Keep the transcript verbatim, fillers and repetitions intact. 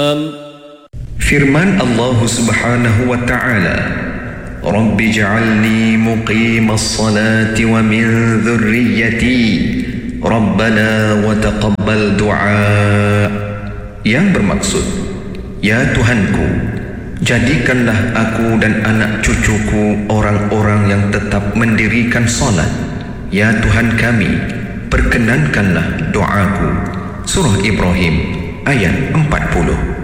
Firman Allah Subhanahu wa ta'ala, Rabbi ja'alni muqimas salati wa min dhurriyyati Rabbana wa taqabbal du'a. Yang bermaksud, ya Tuhanku, jadikanlah aku dan anak cucuku orang-orang yang tetap mendirikan salat. Ya Tuhan kami, perkenankanlah doaku. Surah Ibrahim ayat empat puluh.